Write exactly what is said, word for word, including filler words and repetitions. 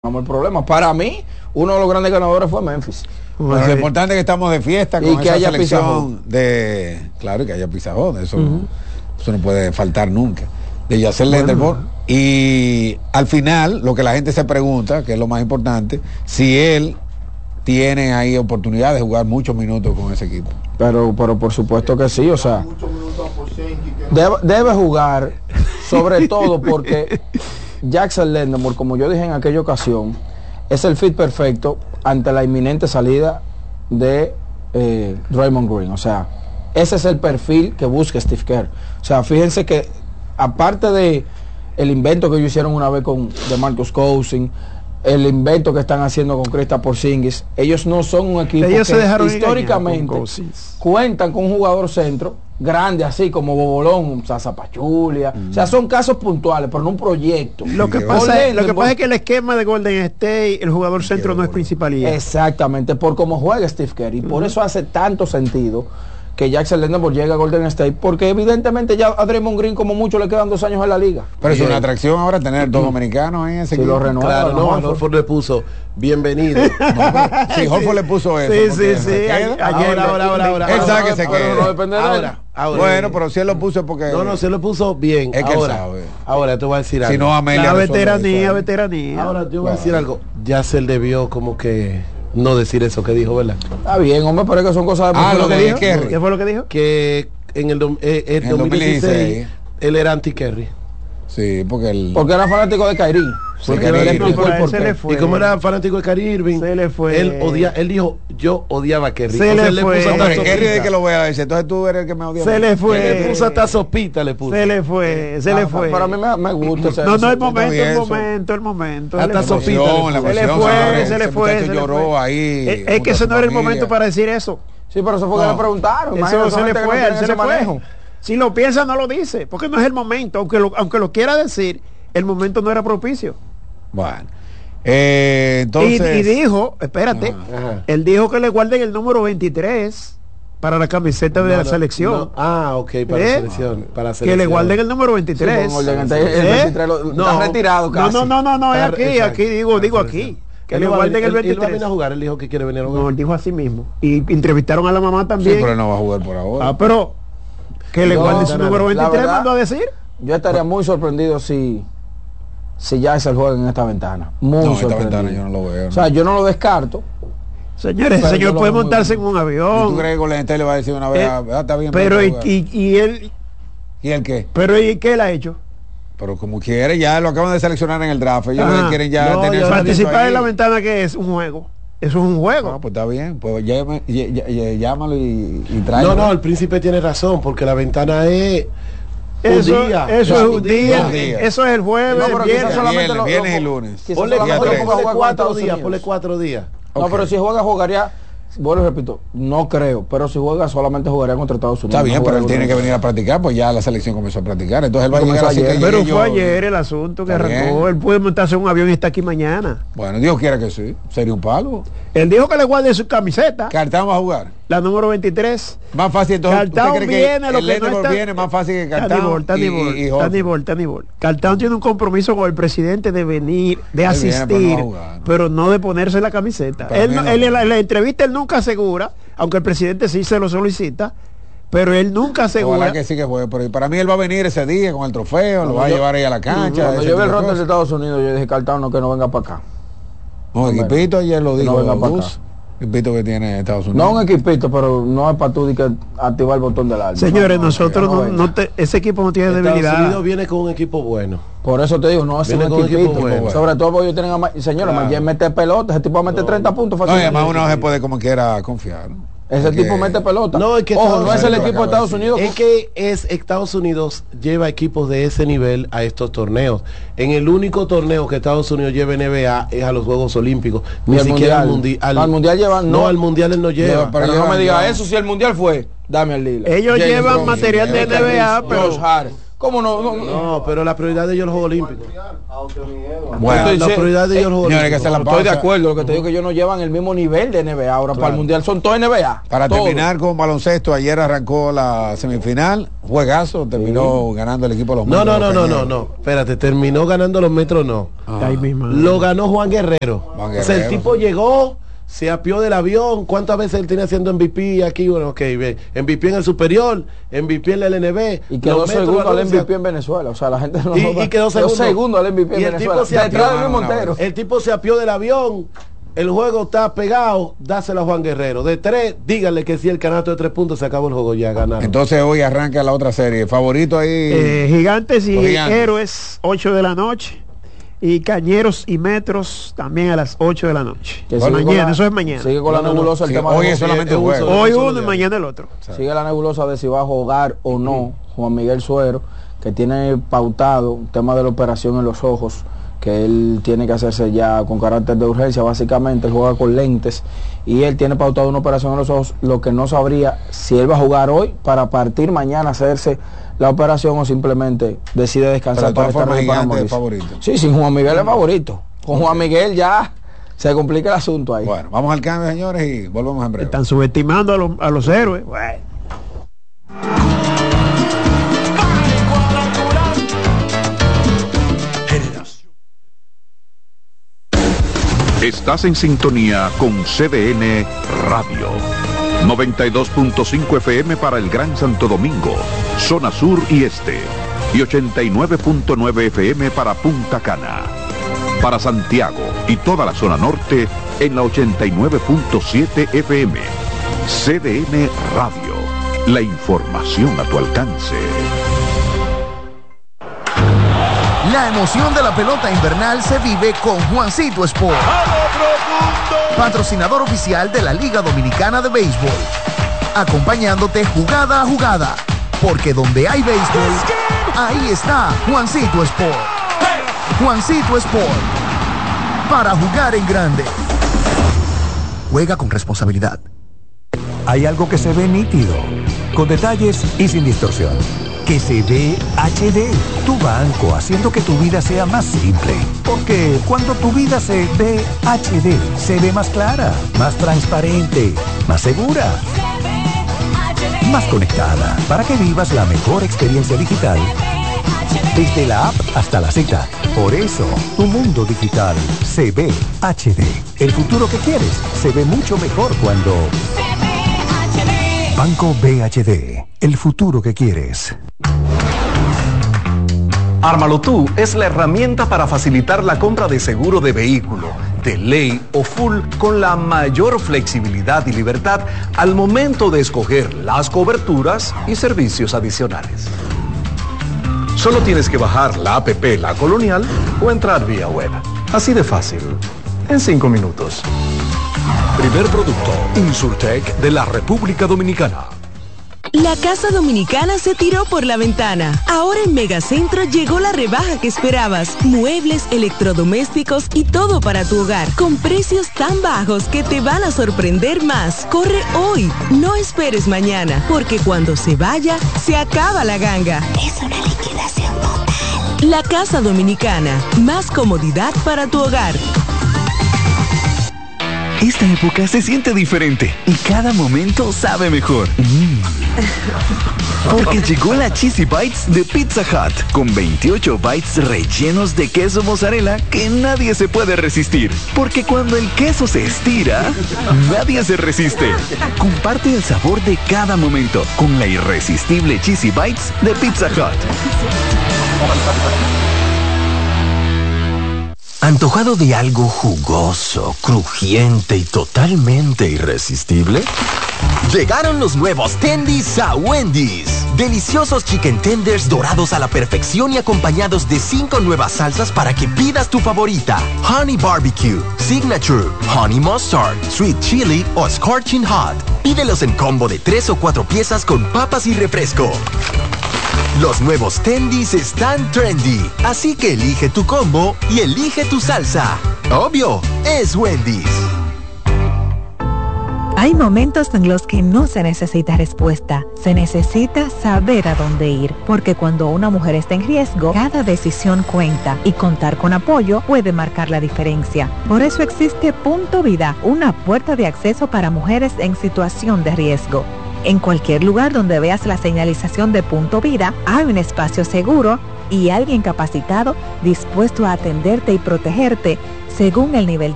el problema. Para mí, uno de los grandes ganadores fue Memphis. Bueno, lo importante es que estamos de fiesta con y que esa haya selección pizarrón. de, claro, y que haya pizarrón, eso, Uh-huh. no, eso no puede faltar nunca. De Yacel Bueno. Lenderborn. Y al final, lo que la gente se pregunta, que es lo más importante, si él tiene ahí oportunidad de jugar muchos minutos con ese equipo. Pero, pero por supuesto que sí, o sea, debe, debe jugar, sobre todo porque Jackson Lenderborn, como yo dije en aquella ocasión, es el fit perfecto ante la inminente salida de eh, Draymond Green. O sea, ese es el perfil que busca Steve Kerr. O sea, fíjense que aparte de el invento que ellos hicieron una vez con DeMarcus Cousins, el invento que están haciendo con Kristaps Porzingis, ellos no son un equipo ellos que se dejaron históricamente cuentan con un jugador centro grande así como Bobolón, Sasa Pachulia, mm. o sea, son casos puntuales, pero no un proyecto. Lo que pasa, es, lo que pasa es que el esquema de Golden State, el jugador centro no es principalidad. Exactamente, por cómo juega Steve Kerr, y por uh-huh. eso hace tanto sentido que Jackson Lenderborn llega a Golden State, porque evidentemente ya a Draymond Green como mucho le quedan dos años en la liga. Pero es una atracción ahora tener dos dominicanos en ese si equipo. Lo renueva, claro, no, Horford le puso bienvenido. No, sí, Horford le puso eso. Sí, sí, sí. Ayer, ahora, ahora, ahora, ahora. Él sabe que se queda. No depende de ahora, ahora. Bueno, pero si él lo puso porque... No, no, si él lo puso bien. Es que ahora, él sabe. Ahora te voy a decir algo. Si no, Amelia la veteranía, veteranía. Ahora te voy a decir algo. Ya se le debió como que... no decir eso que dijo, ¿verdad? Está bien, hombre, pero es que son cosas de... Ah, lo que de dijo. Kerry. ¿Qué fue lo que dijo? Que en el, eh, el en dos mil dieciséis, dos mil dieciséis él era anti-Kerry. Sí, porque él... Porque era fanático de Kyrie. Sí, porque Kyrie él Irving. explicó el No, porqué. se le fue. Y como era fanático de Kyrie Irving, Se le fue. Él odia, él dijo, yo odiaba a Kerry. Se O sea, le él fue. puso hasta Hombre, sopita. Kerry de que lo voy a decir, entonces tú eres el que me odia. Se le fue. Le puso hasta sopita, le puso. Se le fue, se Ah, le fue. Para mí me, me gusta. ese- No, no, el ese- momento, bien, el eso. momento, el momento. Hasta Se le fue. sopita. La Se le emoción, fue, señores, se le ese fue, muchacho se le lloró fue. ahí. Es, es junto que a ese su no era el familia. momento para decir eso. Sí, pero eso fue que No. le preguntaron. Eso Imagínate, se le gente que no fue, tiene él se ese le fue. manejo. Si lo piensa, no lo dice, porque no es el momento, aunque lo, aunque lo quiera decir, el momento no era propicio. Bueno. Eh, Y, entonces... y dijo, espérate, Ajá. él dijo que le guarden el número veintitrés para la camiseta de No, la no, selección. no. Ah, ok, para ¿Eh? la selección. Para la Que selección. le guarden el número veintitrés. Sí, con Golden State, el ¿Eh? veintitrés lo- No. está retirado No, casi. no, no, no, no, es Está- aquí, exacto. aquí digo, digo aquí. Que Él le no va a guarden venir- el él- él va a venir veintitrés. a jugar, él dijo que quiere venir a jugar. No, él dijo así mismo. Y entrevistaron a la mamá Sí, también. pero él no va a jugar por ahora. Ah, pero que le No, guarden su la número veintitrés, verdad, mandó a decir. Yo estaría muy sorprendido si si ya es el juego en esta ventana. Muy No, esta sorprendido. ventana yo no lo veo. O sea, yo no lo descarto. Señores, el Pero yo señor lo puede veo muy montarse en bien. un ¿Y avión. tú crees que Golden State le va a decir una vez, Eh, ah, está bien? Pero pero y, jugar? y, y él, ¿Y el qué? pero ¿y qué él ha hecho? Pero como quiere, ya lo acaban de seleccionar en el draft. Ellos Ajá. quieren ya No, tener ya su Participar ahí. en la ventana, que es un juego. Eso es un juego. Ah, pues está bien. Pues llame- ll- ll- ll- llámalo y, y tráelo. No, no, el príncipe tiene razón, porque la ventana es Eso, un día. eso es un día, Un día. eso es el jueves, No, el pero viernes. quizás solamente Viernes, lo- viernes lo- y lunes. quizás Ponle, solamente cuatro- lo ponga a ponle jugar con cuatro Estados días, Unidos. ponle cuatro días. No, Ok. pero si juega, jugaría, bueno, repito, no creo, pero si juega solamente jugaría contra Estados Unidos. Está bien, no pero él jugaría tiene que contra- venir a practicar, pues ya la selección comenzó a practicar. Entonces él va a Comenzó llegar así ayer. que Pero llegue fue yo- ayer el asunto que Está arrancó. bien. Él puede montarse en un avión y está aquí mañana. Bueno, Dios quiera que sí. Sería un palo. Él dijo que le guarde su camiseta, Cartán va a jugar. la número veintitrés. Más fácil entonces. ¿Usted Cartán cree viene, que lo el que no Lenderborn está... viene más fácil que Cartán? Tanibol, Tanibol, y, y Horford? Tanibol, Tanibol. Cartán tiene un compromiso con el presidente de venir, de Él asistir, viene, pero no jugar, ¿no? pero no de ponerse la camiseta. Para Él, mí no- no. él en, la, en la entrevista él nunca asegura, aunque el presidente sí se lo solicita, pero él nunca asegura. Ojalá que sí que juegue. Pero para mí él va a venir ese día con el trofeo, lo va a yo- llevar ahí a la cancha. Cuando ese yo vi el tipo de roster de cosas. Estados Unidos, yo dije, Cartán, no, que no venga para acá. No, equipito ayer lo Que dijo. no venga para Luz. acá. Equipito que tiene Estados Unidos. No un equipito, pero no es para tú de que activar el botón del alma. Señores, No, no, nosotros que no, venga. no te- ese equipo no tiene Estados debilidad. Unidos viene con un equipo bueno. Por eso te digo, no es un Viene con un equipito. equipo bueno. Sobre todo porque ellos tienen a Ma- señores, Claro. Mayer mete pelota, ese tipo va a meter treinta puntos No, y fácilmente. además uno no se puede como quiera confiar. ¿no? Ese Porque- tipo mete pelota. No, es que Ojo, Estados no es el Unidos- equipo de Estados Unidos. Es que es Estados Unidos lleva equipos de ese nivel a estos torneos. En el único torneo que Estados Unidos lleva N B A es a los Juegos Olímpicos. Y Ni al siquiera Mundial. al mundial. Al Mundial llevan- no, no. al mundial él no lleva. Lleva, Pero, Pero no me llevan- diga llevan- eso, si el mundial fue, dame el Lila. Ellos llevan material de N B A, pero- Josh Hart, ¿Cómo no? No, No, pero la prioridad de ellos es los Juegos Olímpicos. Bueno, la Entonces, prioridad de ellos es los Juegos señores, hay que Olímpicos. hacer la Estoy de pausa. acuerdo, lo que te digo que ellos no llevan el mismo nivel de N B A. Ahora para el Mundial son todo N B A. Para todo. terminar con baloncesto, ayer arrancó la semifinal, juegazo, terminó ganando el equipo de los No, no, no, no, Metros. no, no. Espérate, terminó ganando los metros, no. Ahí mismo. Lo ganó Juan Guerrero. Juan O sea, el Guerrero. tipo llegó, se apió del avión. ¿Cuántas veces él tiene haciendo M V P aquí? Bueno, ok, ve. M V P en el superior, M V P en la L N B. Y quedó los metros segundo al ganó, M V P en Venezuela. O sea, la gente no Y- lo- y quedó segundo. al M V P Y en el Venezuela. tipo se Detrás apió- de Luis Montero. El tipo se apió del avión. El juego está pegado, dáselo a Juan Guerrero. De tres, díganle que si el canasto de tres puntos se acabó el juego, ya ganaron. Entonces hoy arranca la otra serie. Favorito ahí. Eh, gigantes y Los Gigantes. Héroes, ocho de la noche. Y Cañeros y Metros también a las ocho de la noche. Que sigue con Mañana, la- eso es mañana. Sigue con No, la no, no. nebulosa el Sí, tema hoy de es solamente es un juego. solo- Hoy un solo uno y día. mañana el otro. Sigue la nebulosa de si va a jugar o no Juan Miguel Suero, que tiene pautado un tema de la operación en los ojos, que él tiene que hacerse ya con carácter de urgencia. Básicamente él juega con lentes y él tiene pautado una operación en los ojos. Lo que no sabría si él va a jugar hoy para partir mañana a hacerse la operación o simplemente decide descansar Pero de todas para estar formas, ready para Gigante es morirse. favorito. Sí, sin Juan Miguel es favorito. Con Juan Miguel ya se complica el asunto ahí. Bueno, vamos al cambio, señores, y volvemos en breve. Están subestimando a, los- a los héroes. Bueno. Estás en sintonía con C D N Radio. noventa y dos punto cinco F M para el Gran Santo Domingo, zona sur y este. Y ochenta y nueve punto nueve F M para Punta Cana. Para Santiago y toda la zona norte en la ochenta y nueve punto siete F M. C D N Radio. La información a tu alcance. La emoción de la pelota invernal se vive con Juancito Sport, patrocinador oficial de la Liga Dominicana de Béisbol, acompañándote jugada a jugada, porque donde hay béisbol, ahí está Juancito Sport. Juancito Sport, para jugar en grande. Juega con responsabilidad. Hay algo que se ve nítido, con detalles y sin distorsión. Que se ve H D, tu banco, haciendo que tu vida sea más simple. Porque cuando tu vida se ve H D, se ve más clara, más transparente, más segura, más conectada, para que vivas la mejor experiencia digital desde la app hasta la cita. Por eso, tu mundo digital se ve H D. El futuro que quieres se ve mucho mejor cuando... Banco B H D, el futuro que quieres. Ármalo Tú es la herramienta para facilitar la compra de seguro de vehículo, de ley o full con la mayor flexibilidad y libertad al momento de escoger las coberturas y servicios adicionales. Solo tienes que bajar la app La Colonial o entrar vía web. Así de fácil, en cinco minutos. Primer producto, Insurtech de la República Dominicana. La Casa Dominicana se tiró por la ventana. Ahora en Megacentro llegó la rebaja que esperabas. Muebles, electrodomésticos y todo para tu hogar. Con precios tan bajos que te van a sorprender más. Corre hoy, no esperes mañana, porque cuando se vaya, se acaba la ganga. Es una liquidación total. La Casa Dominicana, más comodidad para tu hogar. Esta época se siente diferente y cada momento sabe mejor. Mm. Porque llegó la Cheesy Bites de Pizza Hut con veintiocho bites rellenos de queso mozzarella que nadie se puede resistir. Porque cuando el queso se estira, nadie se resiste. Comparte el sabor de cada momento con la irresistible Cheesy Bites de Pizza Hut. ¿Antojado de algo jugoso, crujiente y totalmente irresistible? Llegaron los nuevos Tendies a Wendy's. Deliciosos chicken tenders dorados a la perfección y acompañados de cinco nuevas salsas para que pidas tu favorita. Honey Barbecue, Signature, Honey Mustard, Sweet Chili o Scorching Hot. Pídelos en combo de tres o cuatro piezas con papas y refresco. Los nuevos Tendies están trendy, así que elige tu combo y elige tu salsa. Obvio, es Wendy's. Hay momentos en los que no se necesita respuesta, se necesita saber a dónde ir, porque cuando una mujer está en riesgo, cada decisión cuenta y contar con apoyo puede marcar la diferencia. Por eso existe Punto Vida, una puerta de acceso para mujeres en situación de riesgo. En cualquier lugar donde veas la señalización de Punto Vida, hay un espacio seguro y alguien capacitado dispuesto a atenderte y protegerte según el nivel